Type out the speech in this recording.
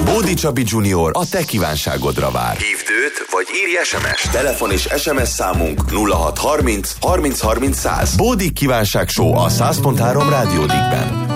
Bódi Csabi Junior a te kívánságodra vár. Hívd őt, vagy írj SMS-t. Telefon és SMS számunk 0630 30 30 100. Bódi kívánság show a 100.3 Rádió Digben.